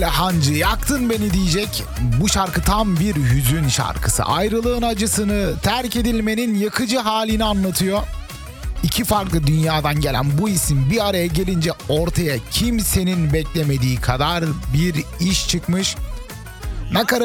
Hancı yaktın beni diyecek. Bu şarkı tam bir hüzün şarkısı. Ayrılığın acısını, terk edilmenin yakıcı halini anlatıyor. İki farklı dünyadan gelen bu isim bir araya gelince ortaya kimsenin beklemediği kadar bir iş çıkmış. Nakarat